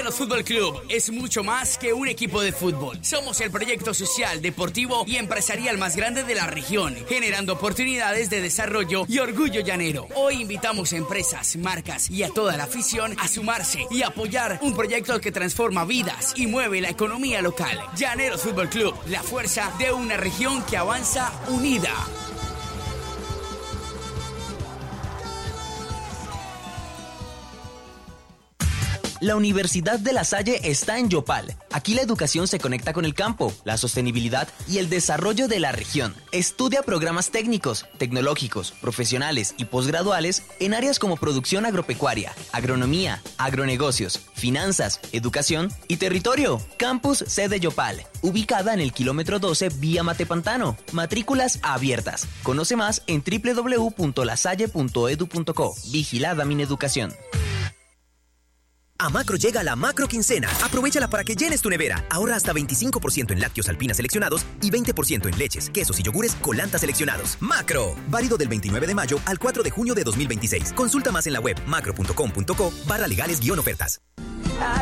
Llaneros Fútbol Club es mucho más que un equipo de fútbol. Somos el proyecto social, deportivo y empresarial más grande de la región, generando oportunidades de desarrollo y orgullo llanero. Hoy invitamos a empresas, marcas y a toda la afición a sumarse y apoyar un proyecto que transforma vidas y mueve la economía local. Llaneros Fútbol Club, la fuerza de una región que avanza unida. La Universidad de La Salle está en Yopal. Aquí la educación se conecta con el campo, la sostenibilidad y el desarrollo de la región. Estudia programas técnicos, tecnológicos, profesionales y posgraduales en áreas como producción agropecuaria, agronomía, agronegocios, finanzas, educación y territorio. Campus sede Yopal, ubicada en el kilómetro 12 vía Matepantano. Matrículas abiertas. Conoce más en www.lasalle.edu.co. Vigilada Mineducación. A Macro llega la Macro Quincena. Aprovéchala para que llenes tu nevera. Ahorra hasta 25% en lácteos Alpina seleccionados y 20% en leches, quesos y yogures Colanta seleccionados. Macro. Válido del 29 de mayo al 4 de junio de 2026. Consulta más en la web macro.com.co/legales-ofertas.